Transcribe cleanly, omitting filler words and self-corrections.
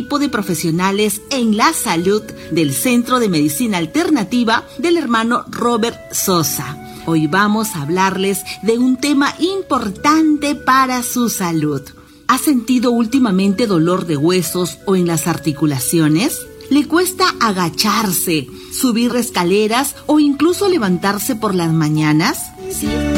equipo de profesionales en la salud del Centro de Medicina Alternativa del hermano Robert Sosa. Hoy vamos a hablarles de un tema importante para su salud. ¿Ha sentido últimamente dolor de huesos o en las articulaciones? ¿Le cuesta agacharse, subir escaleras o incluso levantarse por las mañanas? Sí.